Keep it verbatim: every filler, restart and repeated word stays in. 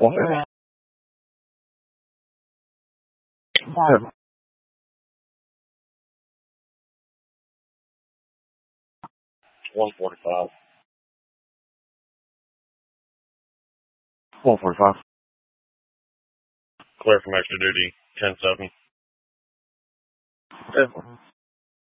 What? What? one forty-five. one forty-five. Clear from extra duty, ten seven. Yeah.